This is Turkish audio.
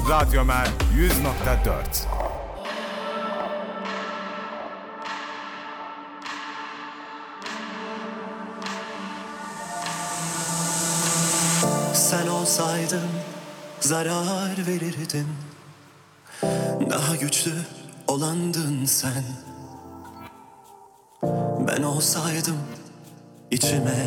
Radyomer 100.4. Sen olsaydın zarar verirdin. Daha güçlü olandın sen. Ben olsaydım içime